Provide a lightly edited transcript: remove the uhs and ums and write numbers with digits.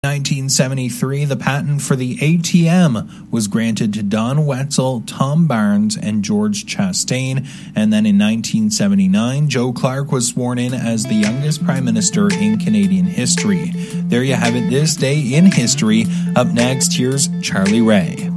1973, the patent for the ATM was granted to Don Wetzel, Tom Barnes, and George Chastain. And then in 1979, Joe Clark was sworn in as the youngest prime minister in Canadian history. There you have it, this day in history. Up next, here's Charlie Ray.